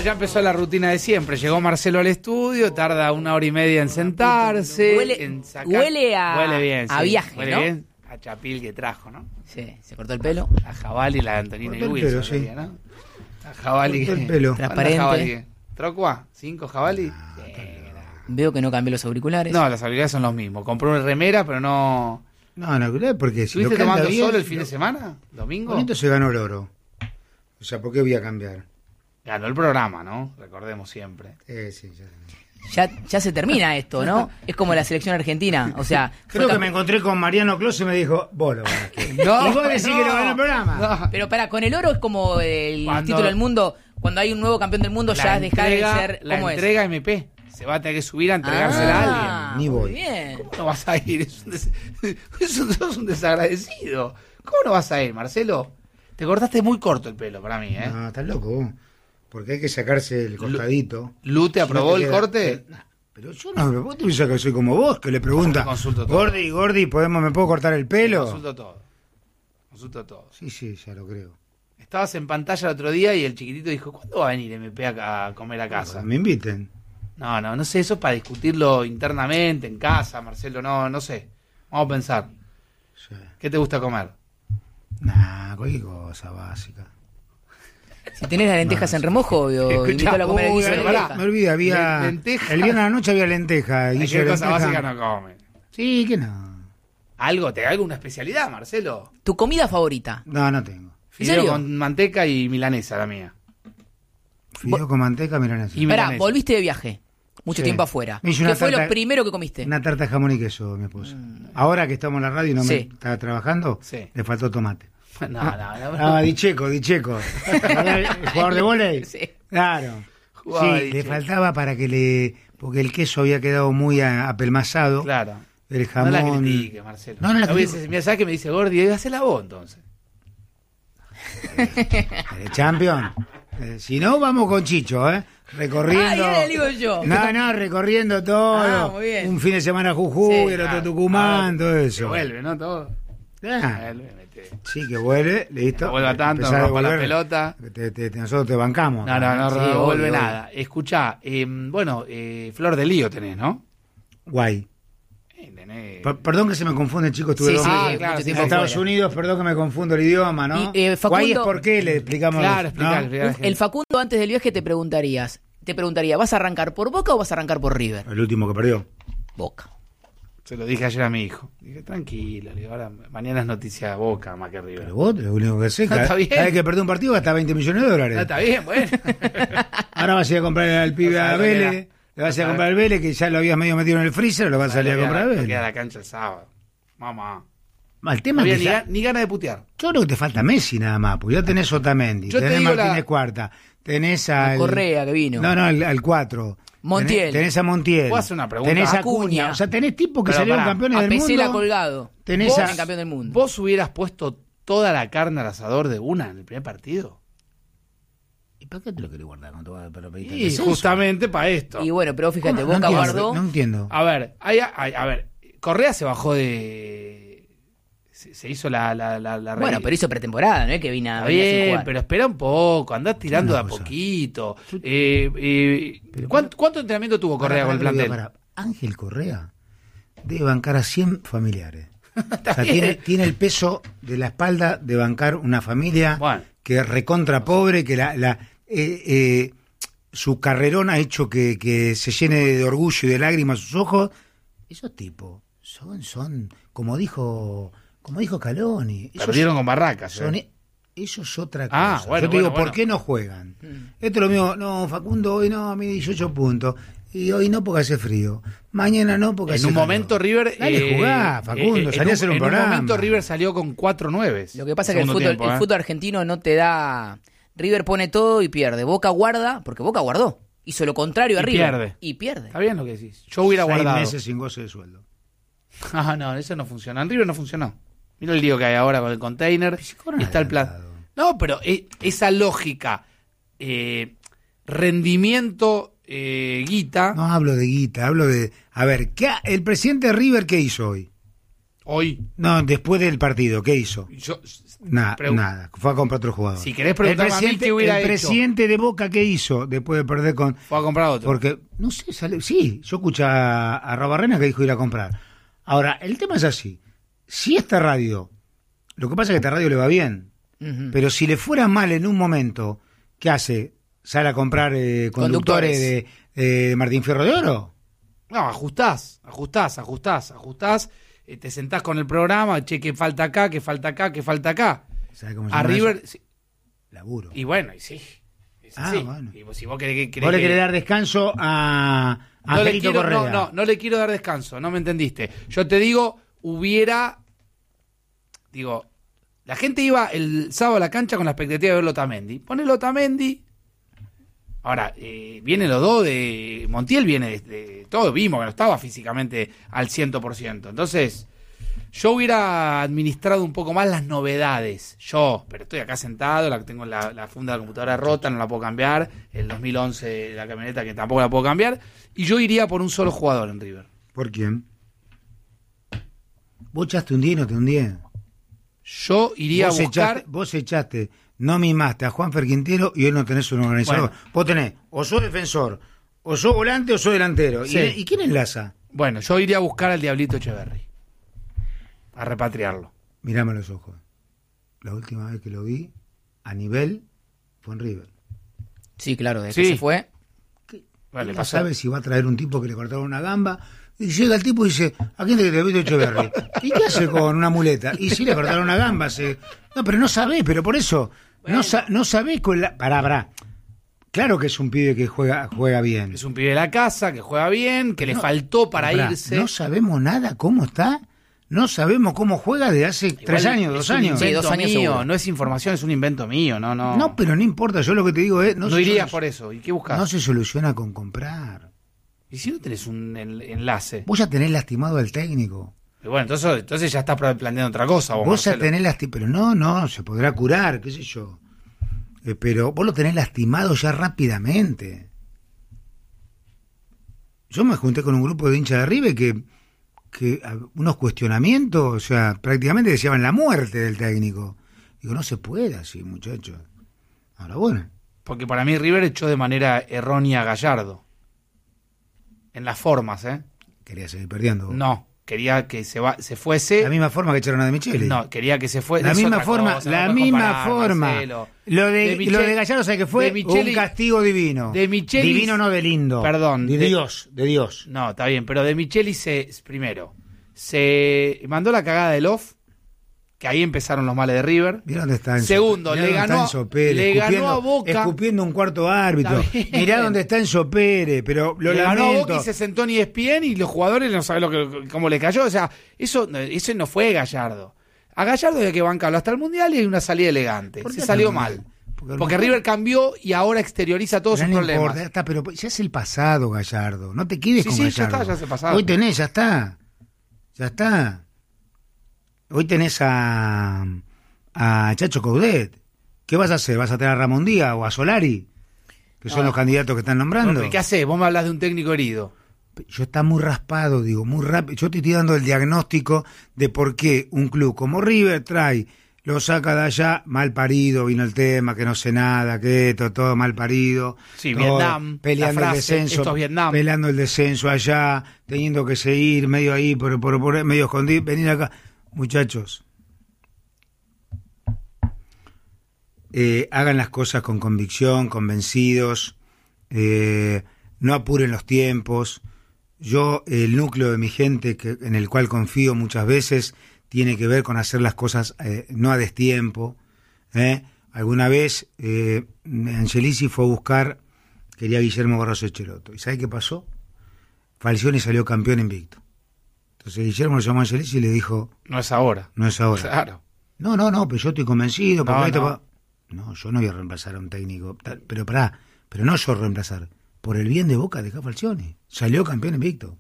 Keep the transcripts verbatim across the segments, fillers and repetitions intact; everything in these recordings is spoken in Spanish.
ya empezó la rutina de siempre. Llegó Marcelo al estudio, tarda una hora y media en sentarse. Huele, en sacar... huele a, huele bien, a sí. viaje, huele ¿no? bien a Chapil que trajo, ¿no? Sí, se cortó el pelo. La Jabali, la de Antonina y Cortó el Wilson, pelo, sí. sería, ¿no? La Jabali. Cortó el pelo. Transparente. Jabali? ¿Trocua? ¿Cinco Jabali? Veo que no cambió los auriculares. No, las habilidades son los mismos. Compró una remera, pero no... No, no, porque si lo ¿Estuviste canta tomando bien, solo el fin lo- de semana? ¿Domingo? Con esto se ganó el oro. O sea, ¿por qué voy a cambiar? Ganó el programa, ¿no? Recordemos siempre. Eh, sí, ya. Ya, ya se termina esto, ¿no? Es como la selección argentina. O sea, Creo fue que me encontré con Mariano Close y me dijo, vos lo ganaste. No, y vos decís no, que lo ganó el programa. no. Pero para, con el oro es como el Cuando- título del mundo. Cuando hay un nuevo campeón del mundo, La ya deja de entrega- ser. La ¿Cómo es? entrega M P. Se va a tener que subir a entregársela Ah, a alguien. Ni voy. Muy bien. ¿Cómo no vas a ir? Es un, des... es un- sos un desagradecido. ¿Cómo no vas a ir, Marcelo? Te cortaste muy corto el pelo para mí, ¿eh? No, estás loco vos. Porque hay que sacarse el costadito. ¿Lu te Si no aprobó te el queda- corte? eh, nah, pero yo no, vos te pensás que soy como vos, que le pregunta, Te consulto todo. Gordi, Gordi, ¿podemos, ¿me puedo cortar el pelo? Consulto todo. Consulto todo. Sí, sí, ya lo creo. Estabas en pantalla el otro día y el chiquitito dijo, ¿cuándo va a venir M P a, a comer a casa? Me inviten. No, no, no sé, eso es para discutirlo internamente, en casa, Marcelo, no, no sé. Vamos a pensar. Sí. ¿Qué te gusta comer? Nah, cualquier cosa básica. Si tenés las lentejas en remojo, yo Escuchá, invito a comer el uy, guiso de pará. lenteja. Me olvidé, había. Le- lenteja. El viernes a la noche había lenteja. guiso Cualquier de cosa lenteja. básica no come. Sí, que no. Algo, te hago una especialidad, Marcelo. ¿Tu comida favorita? No, no tengo. Fideo serio? con manteca y milanesa, la mía. Fideo con manteca, milanesa. Y Pará, milanesa. volviste de viaje. Mucho Sí. tiempo afuera. Me hice ¿Qué una fue lo tarta- primero que comiste? Una tarta de jamón y queso, mi esposa. Ahora que estamos en la radio y no Sí. me estaba trabajando, Sí. le faltó tomate. No, no, no. Ah, Dicheco, Dicheco. ¿El jugador de vóley? Sí. Claro. Jugaba Sí, le Dicheco. faltaba para que le... Porque el queso había quedado muy a- apelmazado. Claro. El jamón... No la critiques, Marcelo. No, no la hubiese- critico. Mira, ¿sabes qué me dice Gordi? Hacela vos, entonces. El champion. Eh, si no, vamos con Chicho, ¿eh? Recorriendo... Ah, y ahora le digo yo. No, no, recorriendo todo. Ah, muy bien. Un fin de semana Jujuy, Sí, el otro Claro. Tucumán, Ah, todo Se eso. vuelve, ¿no? Todo. Ah, Vuelve, mete. sí, que vuelve, listo. No vuelva tanto, Empezá a rompa la devolver. pelota. Te- te- te- nosotros te bancamos. No, no, no, Sí, no obvio, vuelve obvio. nada. Escuchá, eh, bueno, eh, Flor de Lío tenés, ¿no? Guay. Eh, tenés- Per- perdón que se me confunde, chicos. Estuve Sí, dos sí, meses Ah, claro, mucho sí, en tiempo Estados afuera. Unidos, perdón que me confundo el idioma, ¿no? Y, eh, Facundo- Guay es por qué, le explicamos. Claro, explicar, ¿no? explicar. Un- El Facundo antes del viaje te preguntarías, te preguntaría, ¿vas a arrancar por Boca o vas a arrancar por River? El último que perdió. Boca. Se lo dije ayer a mi hijo. Dije, tranquilo, le digo, ahora mañana es noticia de Boca más que River. Pero vos, lo único que sé, No, cada, está bien. cada vez que perdió un partido gasta veinte millones de dólares. No, está bien, bueno. Ahora vas a ir a comprar al pibe No a sabe lo que Vélez, era. le vas a ir a No comprar al Vélez, que ya lo habías medio metido en el freezer, lo vas a salir a comprar a No queda Vélez. la cancha el sábado. Mamá. El No tema había es ni, que ga- ya- ni ganas de putear. yo creo que te falta Messi nada más, porque ya tenés Otamendi, Yo te tenés digo Martínez la- Cuarta, tenés al... Correa que vino. No, no, al, al cuatro. Montiel. Tenés, tenés a Montiel. ¿Puedo hacer una pregunta? Tenés a Acuña. Acuña. O sea, tenés tipos que Pero salieron pará, campeones A del Pesela mundo. colgado. Tenés Vos a- en campeón del mundo. ¿Vos hubieras puesto toda la carne al asador de una en el primer partido? ¿Y para qué te lo querés guardar con todo para pedir Y justamente para esto. Y bueno, pero fíjate, No Boca entiendo, guardó. No entiendo. A ver, hay- hay- a ver, Correa se bajó de... Se, se hizo la... la, la, la Bueno, re- pero hizo pretemporada, ¿no es que vino a Está venir sin bien, jugar? pero espera un poco, andás tirando de Una a cosa. poquito. Eh, eh, Pero- ¿cuánto, cuánto entrenamiento tuvo Correa Pará, con el pará, plantel? pará, pará. Ángel Correa debe bancar a cien familiares. O sea, bien. tiene, tiene el peso de la espalda de bancar una familia Bueno. que es recontra pobre, que la, la eh, eh, su carrerón ha hecho que, que se llene de orgullo y de lágrimas sus ojos. Esos tipos son, son, como dijo, como dijo Caloni, esos Perdieron con Barracas. son, eh. eso es otra cosa. Ah, bueno, Yo te digo, bueno, ¿por bueno. qué no juegan? Mm. Esto es lo mismo, no, Facundo, hoy no, a mí dieciocho puntos. Y hoy no porque hace frío. Mañana no porque En hace un calor. momento River... Dale, eh, jugá, Facundo, eh, salí a hacer un en programa. En un momento River salió con cuatro nueves. Lo que pasa es que el Segundo fútbol, tiempo, el ¿eh? fútbol argentino no te da... River pone todo y pierde. Boca guarda, porque Boca guardó. Hizo lo contrario a Y River. pierde. Y pierde. Está bien lo que decís. Yo hubiera Seis guardado. meses sin goce de sueldo. Ah, no, eso no funciona. En River no funcionó. Mira el lío que hay ahora con el container. cobran Y está el plan. adelantado. No, pero eh, esa lógica, eh, rendimiento, eh, guita, No hablo de guita, hablo de... A ver, ¿qué ha- el presidente de River qué hizo hoy? hoy, No, después del partido, ¿qué hizo? yo, Nah, Pregu- nada, fue a comprar otro jugador. Si querés el preguntarme a mí presidente, qué hubiera el hecho. presidente de Boca, ¿qué hizo después de perder con...? Fue a comprar otro. Porque, no sé, sale, sí, yo escuché a, a Robarrena que dijo ir a comprar. Ahora, el tema es así. Si esta radio, lo que pasa es que esta radio le va bien, Ujú. pero si le fuera mal en un momento, ¿qué hace? ¿Sale a comprar eh, conductores, Conductores. de, eh, de Martín Fierro de Oro? No, ajustás, ajustás, ajustás, ajustás. eh, te sentás con el programa, che, que falta acá, que falta acá, que falta acá. ¿Sabe cómo se A llama River. eso? sí, Laburo. Y bueno, y sí. es Ah, así. bueno. Y vos, si vos querés, querés Vos le que- querés dar descanso a, a no le Angelito quiero, Correa. no, no, no le quiero dar descanso, no me entendiste. Yo te digo, hubiera. Digo, la gente iba el sábado a la cancha con la expectativa de ver Otamendi. Pone Otamendi. Ahora, eh, vienen los dos de. Montiel viene de, de- Todos vimos que no estaba físicamente al cien por ciento. Entonces, yo hubiera administrado un poco más las novedades. Yo, pero estoy acá sentado, la tengo la, la funda de la computadora rota, no la puedo cambiar. El dos mil once la camioneta que tampoco la puedo cambiar. Y yo iría por un solo jugador en River. ¿Por quién? Vos echaste un día y no te un día. Yo iría Vos a buscar. echaste, vos echaste, no mimaste a Juanfer Quintero y hoy no tenés un organizador. Bueno. Vos tenés, o sos defensor, o sos volante o sos delantero. Sí. ¿Y, ¿Y quién enlaza? Bueno, yo iría a buscar al Diablito Echeverry. A repatriarlo. Mirame a los ojos. La última vez que lo vi a nivel fue en River. Sí, claro, desde Sí. que se fue. Vale, No pasa. sabe si va a traer un tipo que le cortaron una gamba. Y llega el tipo y dice, ¿a quién te Diablito Echeverry? ¿Y qué hace con una muleta? Y sí le cortaron una gamba. Se... No, pero no sabés, pero por eso. No, sa no sabés con la... Pará, pará. Claro que es un pibe que juega, juega bien. Es un pibe de la casa, que juega bien, que le No, faltó para Pará, irse. No sabemos nada cómo está. No sabemos cómo juega de hace Igual tres años, es dos un años. Sí, invento dos años mío, seguro. no es información, es un invento mío, no, no. No, pero no importa. Yo lo que te digo es... no se irías solu- por eso. ¿Y qué buscas? No se soluciona con comprar. ¿Y si no tenés un en- enlace? Vos ya tenés lastimado al técnico. Y bueno, entonces, entonces ya estás planteando otra cosa. Vos, Vos ya Marcelo. tenés lastimado. Pero no, no, se podrá curar, qué sé yo. Eh, pero vos lo tenés lastimado ya rápidamente. Yo me junté con un grupo de hinchas de River que, que a- unos cuestionamientos, o sea, prácticamente decían la muerte del técnico. Digo, no se puede así, muchachos. Ahora, bueno, Porque para mí River echó de manera errónea a Gallardo. En las formas, ¿eh? quería seguir perdiendo. vos. No, quería que se va, se fuese. La misma forma que echaron a De Micheli. No, quería que se fuese. La es misma otra forma, cosa, la no puedes misma comparar, forma. Marcelo. Lo de, De Micheli- lo de Gallardo, ¿sabes qué fue? de Micheli- un castigo divino. de Michelis- divino, no de lindo. Perdón, De, de- Dios, de Dios. No, está bien, pero de Micheli se, primero, se mandó la cagada del off, que ahí empezaron los males de River. Mirá dónde está Enzo. Segundo, Mirá le dónde ganó- está Enzo Pérez, le ganó escupiendo- a Boca. Escupiendo un cuarto árbitro. Está bien. Mirá dónde está Enzo Pérez, pero lo Le ganó a lamento. Boca y se sentó en E S P N y los jugadores no saben lo que, cómo le cayó. O sea, eso, eso no fue Gallardo. A Gallardo hay que bancarlo hasta el Mundial y hay una salida elegante. ¿Por Se qué salió hasta el mal. Mundial? Porque a lo Porque mejor- River cambió y ahora exterioriza todos Pero sus no problemas. importa, ya está, pero ya es el pasado, Gallardo. No te quedes Sí, con sí, ya Gallardo. está, ya es el pasado. Hoy tenés, ya está. Ya está. Hoy tenés a, a Chacho Coudet. ¿Qué vas a hacer? ¿Vas a tener a Ramón Díaz o a Solari? Que son No. los candidatos que están nombrando. No, ¿qué haces? Vos me hablas de un técnico herido. Yo está muy raspado, digo, muy rápido. Yo te estoy dando el diagnóstico de por qué un club como River trae, lo saca de allá, mal parido, vino el tema, que no sé nada, que esto, todo mal parido. Sí, todo, Vietnam, peleando la el frase, descenso, esto es Vietnam. peleando el descenso allá, teniendo que seguir medio ahí, por, por, por medio escondido, venir acá. Muchachos, eh, hagan las cosas con convicción, convencidos, eh, no apuren los tiempos. Yo, el núcleo de mi gente, que, en el cual confío muchas veces, tiene que ver con hacer las cosas eh, no a destiempo. ¿eh? Alguna vez eh, Angelici fue a buscar, quería a Guillermo Barroso Echeloto. ¿Y sabe qué pasó? Falcioni salió campeón invicto. Entonces Guillermo lo llamó a Angelici y le dijo, No es ahora. no es ahora. Claro. No, no, no, pero yo estoy convencido. Porque No, esto no. va- no, yo no voy a reemplazar a un técnico. tal, Pero pará, pero no yo reemplazar. Por el bien de Boca, dejá a Falcioni. Salió campeón invicto.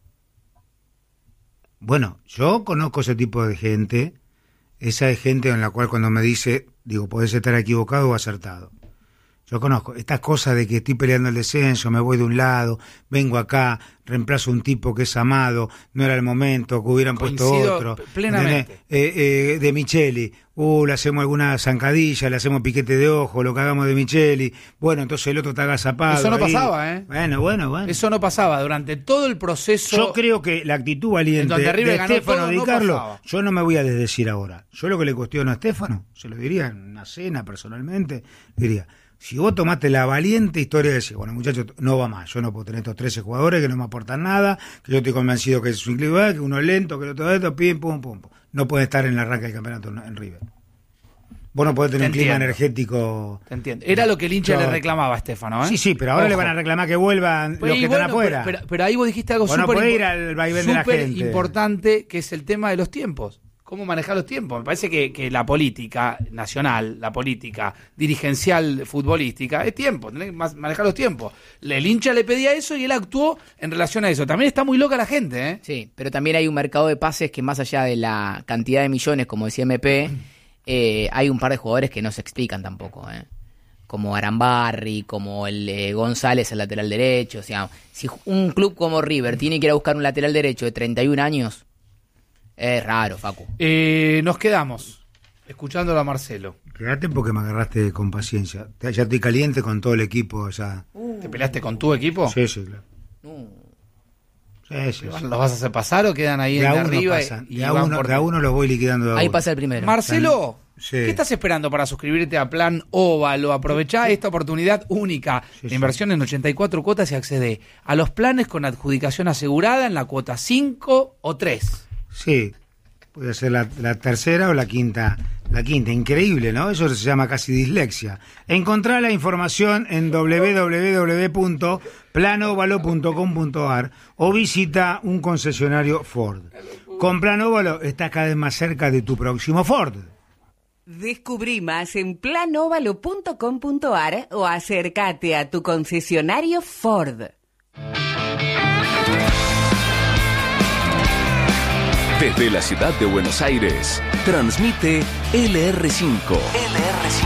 Bueno, yo conozco ese tipo de gente. Esa es gente en la cual cuando me dice, digo, podés estar equivocado o acertado. Yo conozco estas cosas de que estoy peleando el descenso, me voy de un lado, vengo acá, reemplazo a un tipo que es amado, no era el momento, que hubieran Coincido puesto otro. plenamente. Eh, eh, de Micheli, uh, le hacemos alguna zancadilla, le hacemos piquete de ojo, lo cagamos de Micheli, bueno, entonces el otro está agazapado. Eso no ahí. pasaba, ¿eh? Bueno, bueno, bueno. Eso no pasaba durante todo el proceso. Yo creo que la actitud valiente En donde River de ganó Estefano todo, Di no Carlo, pasaba. yo no me voy a desdecir ahora. Yo lo que le cuestiono a Estefano, se lo diría en una cena personalmente, diría, si vos tomaste la valiente historia de decir, bueno, muchachos, no va más, yo no puedo tener estos trece jugadores que no me aportan nada, que yo estoy convencido que es su inclividad, que uno es lento, que lo todo esto, pim, pum, pum, pum. No puede estar en el arranque del campeonato en, en River. Vos no podés tener Te un clima entiendo. energético. Te entiendo. Era lo que el hincha Yo- le reclamaba a Estefano, ¿eh? Sí, sí, pero ahora Ojo. le van a reclamar que vuelvan Pues, los y que bueno, están afuera. Pero, pero- pero ahí vos dijiste algo Vos no súper podés impo- ir al vaivén de la súper gente. importante, que es el tema de los tiempos. Cómo manejar los tiempos. Me parece que, que la política nacional, la política dirigencial futbolística, es tiempo, tenés que mas- manejar los tiempos. El hincha le pedía eso y él actuó en relación a eso. También está muy loca la gente, ¿eh? Sí, pero también hay un mercado de pases que más allá de la cantidad de millones, como decía M P, eh, hay un par de jugadores que no se explican tampoco, ¿eh? Como Arambarri, como el eh, González, el lateral derecho. O sea, si un club como River tiene que ir a buscar un lateral derecho de treinta y un años, es raro, Facu. Eh, nos quedamos escuchándolo a Marcelo. Quédate porque me agarraste con paciencia. Ya estoy caliente con todo el equipo. Ya. ¿Te peleaste con tu equipo? Sí, sí, claro. No. Sí, sí, sí. ¿Los vas a hacer pasar o quedan ahí De en a uno arriba pasan. y, De y a van uno, por de a uno los voy liquidando. De a Ahí uno. pasa el primero. Marcelo, Sí. ¿qué estás esperando para suscribirte a Plan Óvalo? Aprovechá esta oportunidad única Sí, de sí. inversión en ochenta y cuatro cuotas y accede a los planes con adjudicación asegurada en la cuota cinco o tres. Sí, puede ser la, la tercera o la quinta. La quinta, increíble, ¿no? Eso se llama casi dislexia. Encontrá la información en doble u doble u doble u punto planovalo punto com punto a r o visita un concesionario Ford. Con Plan Óvalo estás cada vez más cerca de tu próximo Ford. Descubrí más en planovalo punto com punto a r o acércate a tu concesionario Ford. Desde la ciudad de Buenos Aires, transmite L R cinco. L R cinco.